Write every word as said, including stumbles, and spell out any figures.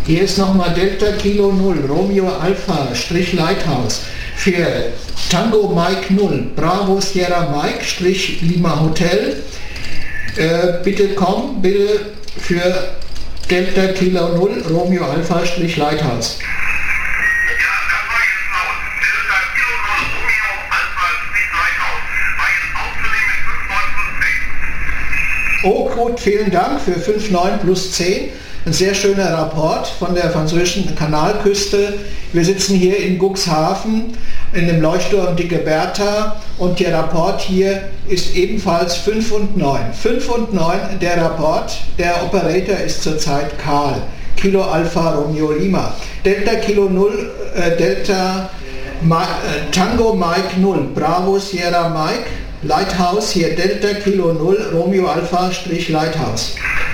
Hier ist nochmal Delta Kilo null, Romeo Alpha, Strich Lighthouse. Für Tango Mike null, Bravo Sierra Mike, Strich Lima Hotel. Äh, bitte komm, bitte für Delta Kilo null, Romeo Alpha, Strich Lighthouse. Oh gut, vielen Dank für fünf neun plus zehn. Ein sehr schöner Rapport von der französischen Kanalküste. Wir sitzen hier in Cuxhaven in dem Leuchtturm Dicke Bertha und der Rapport hier ist ebenfalls fünf und neun. fünf und neun der Rapport, der Operator ist zurzeit Karl. Kilo Alpha Romeo Lima. Delta Kilo null, äh, Delta Ma, äh, Tango Mike null, Bravo Sierra Mike, Lighthouse, hier Delta Kilo null, Romeo Alpha Strich Lighthouse.